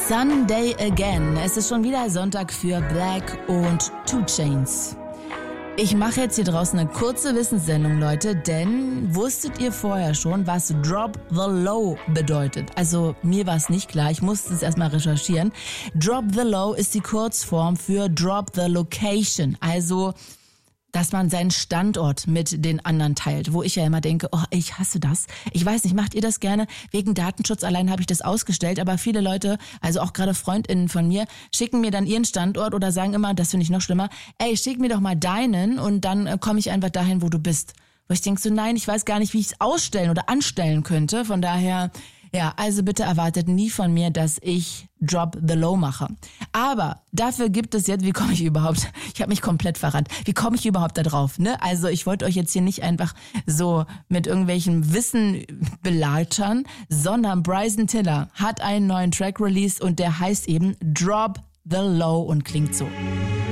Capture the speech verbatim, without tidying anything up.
Sunday again. Es ist schon wieder Sonntag für Black und two Chainz. Ich mache jetzt hier draußen eine kurze Wissenssendung, Leute, denn wusstet ihr vorher schon, was Drop the Low bedeutet? Also mir war es nicht klar, ich musste es erstmal recherchieren. Drop the Low ist die Kurzform für Drop the Location, also dass man seinen Standort mit den anderen teilt, wo ich ja immer denke, oh, ich hasse das. Ich weiß nicht, macht ihr das gerne? Wegen Datenschutz allein habe ich das ausgestellt, aber viele Leute, also auch gerade FreundInnen von mir, schicken mir dann ihren Standort oder sagen immer, das finde ich noch schlimmer, ey, schick mir doch mal deinen und dann äh, komme ich einfach dahin, wo du bist. Wo ich denke so, nein, ich weiß gar nicht, wie ich es ausstellen oder anstellen könnte, von daher... Ja, also bitte erwartet nie von mir, dass ich Drop the Low mache. Aber dafür gibt es jetzt, wie komme ich überhaupt, ich habe mich komplett verrannt, wie komme ich überhaupt da drauf? Ne? Also ich wollte euch jetzt hier nicht einfach so mit irgendwelchem Wissen belatschern, sondern Bryson Tiller hat einen neuen Track released und der heißt eben Drop the Low und klingt so.